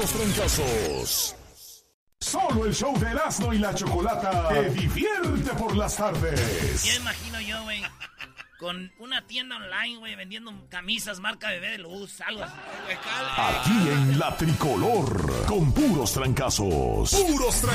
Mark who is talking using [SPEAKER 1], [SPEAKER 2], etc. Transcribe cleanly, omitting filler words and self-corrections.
[SPEAKER 1] puros trancazos. Solo el show de Erasmo y la Chocolata te divierte por las tardes.
[SPEAKER 2] Ya imagino yo, güey, con una tienda online, güey, vendiendo camisas marca Bebé de Luz, algo así.
[SPEAKER 1] Aquí en La Tricolor, con puros trancazos. Puros trancazos.